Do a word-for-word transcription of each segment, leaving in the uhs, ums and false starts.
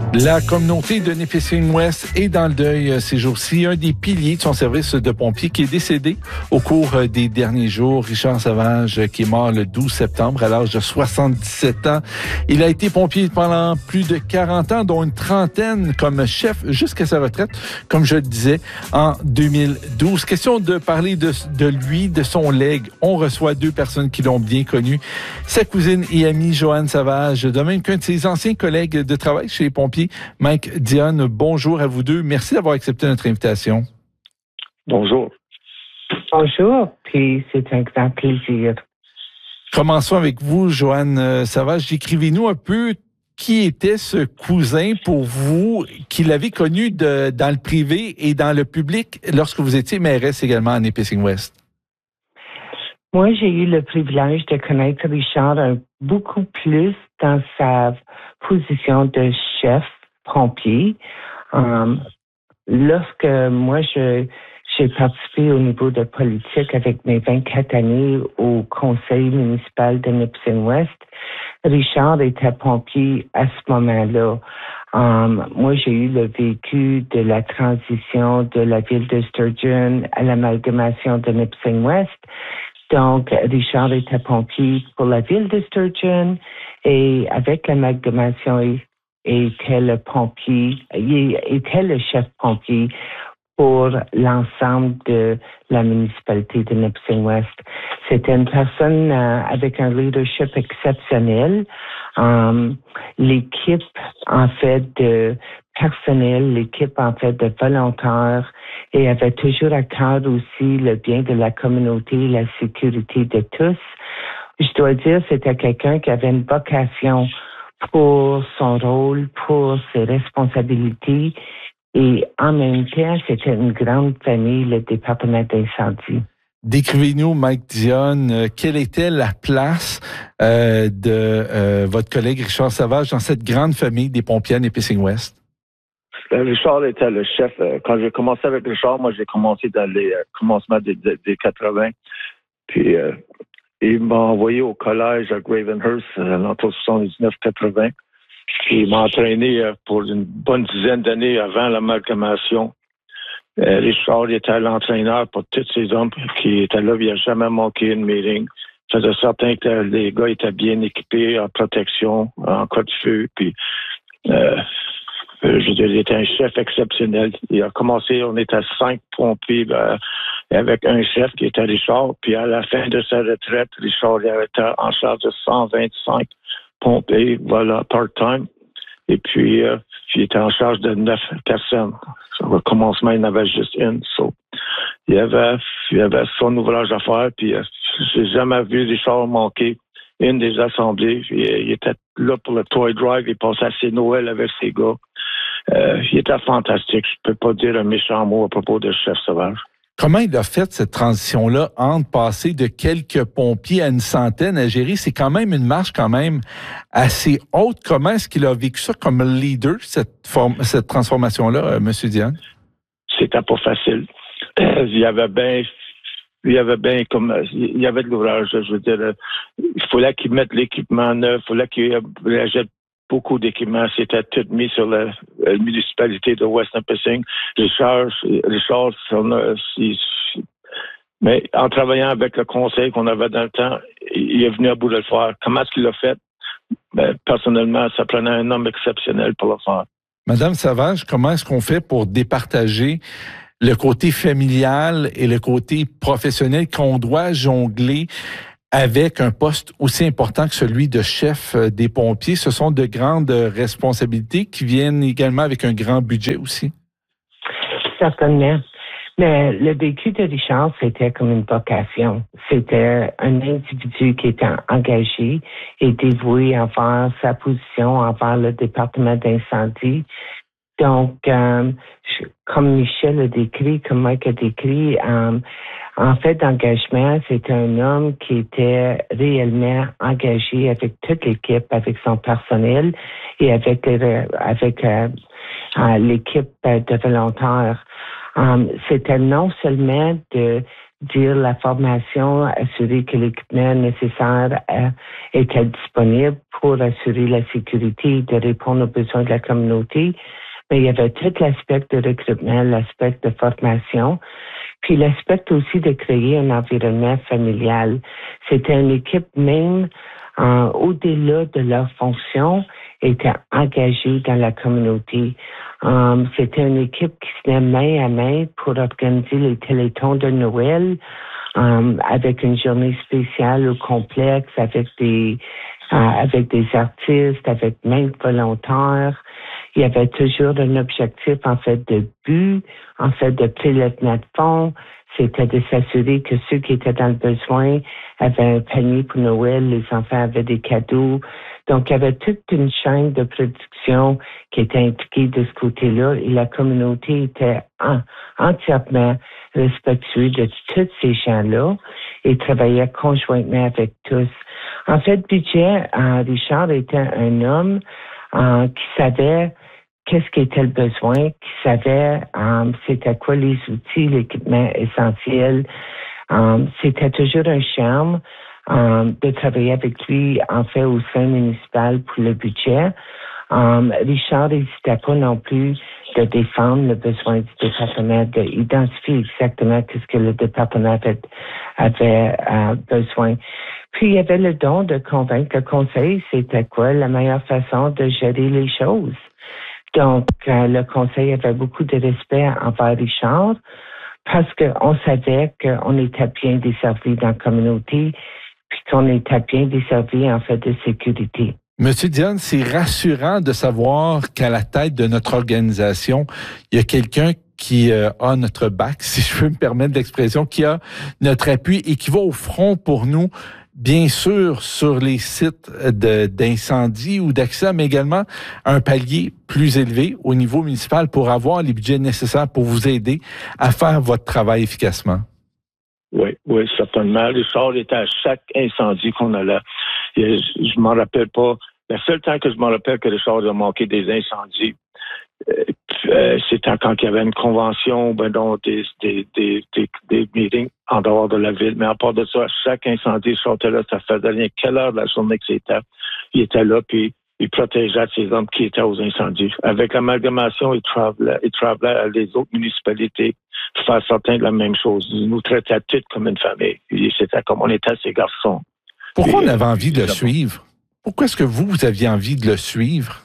La communauté de Nipissing-West est dans le deuil ces jours-ci. Un des piliers de son service de pompier qui est décédé au cours des derniers jours, Richard Savage, qui est mort le douze septembre à l'âge de soixante-dix-sept ans. Il a été pompier pendant plus de quarante ans, dont une trentaine comme chef jusqu'à sa retraite, comme je le disais, en deux mille douze. Question de parler de, de lui, de son legs. On reçoit deux personnes qui l'ont bien connu. Sa cousine et amie Joanne Savage, de même qu'un de ses anciens collègues de travail chez les pompiers, Mike Dionne. Bonjour à vous deux. Merci d'avoir accepté notre invitation. Bonjour. Bonjour, puis c'est un grand plaisir. Commençons avec vous, Joanne Savage. Décrivez-nous un peu qui était ce cousin pour vous, qui l'avez connu de, dans le privé et dans le public lorsque vous étiez mairesse également à Nipissing-West. Moi, j'ai eu le privilège de connaître Richard un, beaucoup plus dans sa position de chef pompier. Um, lorsque moi, je, j'ai participé au niveau de politique avec mes vingt-quatre années au conseil municipal de Nipissing-West, Richard était pompier à ce moment-là. Um, moi, j'ai eu le vécu de la transition de la ville de Sturgeon à l'amalgamation de Nipissing-West. Donc, Richard était pompier pour la ville de Sturgeon et avec l'amalgamation, il était le pompier, il était le chef pompier pour l'ensemble de la municipalité de Nipissing-West. C'était une personne euh, avec un leadership exceptionnel. Um, l'équipe, en fait, de personnel, l'équipe, en fait, de volontaires, et avait toujours à cœur aussi le bien de la communauté, la sécurité de tous. Je dois dire, c'était quelqu'un qui avait une vocation pour son rôle, pour ses responsabilités, et en même temps, c'était une grande famille, le département d'incendie. Décrivez-nous, Mike Dionne, euh, quelle était la place euh, de euh, votre collègue Richard Savage dans cette grande famille des pompiers à Nipissing-West? Richard était le chef. Quand j'ai commencé avec Richard, moi, j'ai commencé dans les euh, commencements des, des, des quatre-vingts. Puis, euh, il m'a envoyé au collège à Gravenhurst, à l'entour soixante-dix-neuf quatre-vingts. Puis, il m'a entraîné euh, pour une bonne dizaine d'années avant l'amalgamation. Euh, Richard il était l'entraîneur pour tous ces hommes qui étaient là. Il n'a jamais manqué une meeting. Il faisait certain que les gars étaient bien équipés en protection, en cas de feu. Puis, euh, je veux dire, il était un chef exceptionnel. Il a commencé, on était cinq pompiers ben, avec un chef qui était Richard. Puis à la fin de sa retraite, Richard il était en charge de cent vingt-cinq pompiers, voilà, part-time. Et puis, euh, il était en charge de neuf personnes. Au commencement, il n'avait juste une. So, il, avait, il avait son ouvrage à faire. Puis, euh, j'ai jamais vu Richard manquer une des assemblées. Il, il était là pour le Toy Drive. Il passait ses Noël avec ses gars. Euh, il était fantastique. Je ne peux pas dire un méchant mot à propos de Chef Sauvage. Comment il a fait cette transition-là entre passer de quelques pompiers à une centaine à gérer? C'est quand même une marche quand même assez haute. Comment est-ce qu'il a vécu ça comme leader, cette, forme, cette transformation-là, euh, M. Dionne? C'était pas facile. Il y avait bien... Il y avait bien comme il y avait de l'ouvrage, je veux dire. Il fallait qu'il mette l'équipement neuf, il fallait qu'il achète beaucoup d'équipements. C'était tout mis sur la, la municipalité de West Nipissing. Richard, Richard son, si, mais en travaillant avec le conseil qu'on avait dans le temps, il est venu à bout de le faire. Comment est-ce qu'il l'a fait? Ben, personnellement, ça prenait un homme exceptionnel pour le faire. Madame Savage, comment est-ce qu'on fait pour départager le côté familial et le côté professionnel qu'on doit jongler avec un poste aussi important que celui de chef des pompiers? Ce sont de grandes responsabilités qui viennent également avec un grand budget aussi. Certainement. Mais le vécu de Richard, c'était comme une vocation. C'était un individu qui était engagé et dévoué envers sa position, envers le département d'incendie. Donc, euh, je, comme Michel a décrit, comme Mike a décrit, euh, en fait, d'engagement, c'était un homme qui était réellement engagé avec toute l'équipe, avec son personnel et avec, euh, avec euh, euh, l'équipe de volontaires. Um, c'était non seulement de dire la formation, assurer que l'équipement nécessaire euh, était disponible pour assurer la sécurité et de répondre aux besoins de la communauté. Mais il y avait tout l'aspect de recrutement, l'aspect de formation, puis l'aspect aussi de créer un environnement familial. C'était une équipe même, euh, au-delà de leur fonction, était engagée dans la communauté. Um, c'était une équipe qui se tenait main à main pour organiser les télétons de Noël, um, avec une journée spéciale au complexe, avec des euh, avec des artistes, avec maintes volontaires. Il y avait toujours un objectif, en fait, de but, en fait, de prélèvement de fonds. C'était de s'assurer que ceux qui étaient dans le besoin avaient un panier pour Noël, les enfants avaient des cadeaux. Donc, il y avait toute une chaîne de production qui était impliquée de ce côté-là et la communauté était en, entièrement respectueuse de tous ces gens-là et travaillait conjointement avec tous. En fait, Budget, euh, Richard était un homme euh, qui savait qu'est-ce qui était le besoin, qui savait um, c'était quoi les outils, l'équipement essentiel. Um, c'était toujours un charme um, de travailler avec lui, en fait, au sein municipal pour le budget. Um, Richard n'hésitait pas non plus de défendre le besoin du département, d'identifier exactement ce que le département avait, avait euh, besoin. Puis, il y avait le don de convaincre le conseil, c'était quoi la meilleure façon de gérer les choses. Donc, euh, le conseil avait beaucoup de respect envers Richard parce qu'on savait qu'on était bien desservi dans la communauté puis qu'on était bien desservi en fait de sécurité. Monsieur Dionne, c'est rassurant de savoir qu'à la tête de notre organisation, il y a quelqu'un qui euh, a notre bac, si je peux me permettre l'expression, qui a notre appui et qui va au front pour nous. Bien sûr, sur les sites de, d'incendie ou d'accident, mais également un palier plus élevé au niveau municipal pour avoir les budgets nécessaires pour vous aider à faire votre travail efficacement. Oui, oui, certainement. Richard était à chaque incendie qu'on allait. Et je, je m'en rappelle pas. Le seul temps que je m'en rappelle que Richard a manqué des incendies, euh, euh, c'était quand il y avait une convention, ben donc des, des, des, des, des meetings en dehors de la ville. Mais à part de ça, chaque incendie, Richard était là, ça faisait rien quelle heure de la journée que c'était. Il était là, puis il protégeait ces hommes qui étaient aux incendies. Avec l'amalgamation, il travaillait, il travaillait à les autres municipalités pour faire certain de la même chose. Il nous traitait toutes comme une famille. Et c'était comme on était ses garçons. Pourquoi puis, on avait envie de le suivre? Pourquoi est-ce que vous, vous aviez envie de le suivre?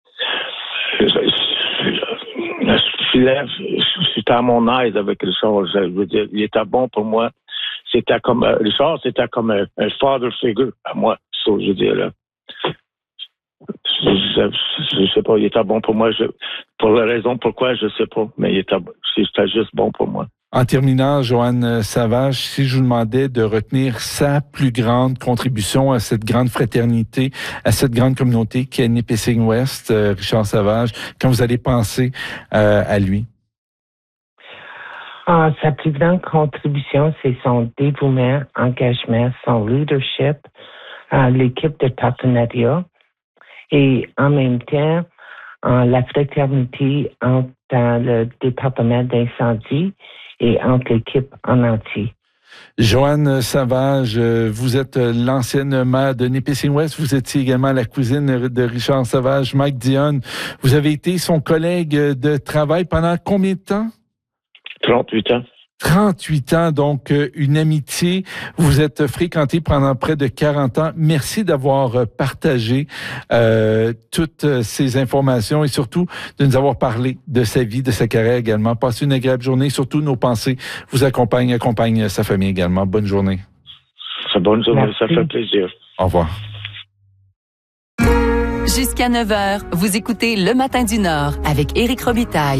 C'était à mon aise avec Richard. Je veux dire, il était bon pour moi. C'était comme Richard, c'était comme un, un father figure à moi. Ça, je veux dire là. Je, je, je sais pas, il était bon pour moi. Je, pour la raison pourquoi, je sais pas, mais il était, c'était juste bon pour moi. En terminant, Joanne Savage, si je vous demandais de retenir sa plus grande contribution à cette grande fraternité, à cette grande communauté qui est Nipissing West, euh, Richard Savage, quand vous allez penser euh, à lui? Ah, sa plus grande contribution, c'est son dévouement, engagement, son leadership, euh, l'équipe de partenariat et en même temps, euh, la fraternité entre le département d'incendie et entre l'équipe en entier. Joanne Savage, vous êtes l'ancienne maire de Nipissing-West. Vous étiez également la cousine de Richard Savage, Mike Dionne. Vous avez été son collègue de travail pendant combien de temps? trente-huit ans. trente-huit ans, donc une amitié. Vous êtes fréquentés pendant près de quarante ans. Merci d'avoir partagé euh, toutes ces informations et surtout de nous avoir parlé de sa vie, de sa carrière également. Passez une agréable journée. Surtout, nos pensées vous accompagnent, accompagnent sa famille également. Bonne journée. C'est bonne journée, Merci. Ça fait plaisir. Au revoir. Jusqu'à neuf heures, vous écoutez Le Matin du Nord avec Éric Robitaille.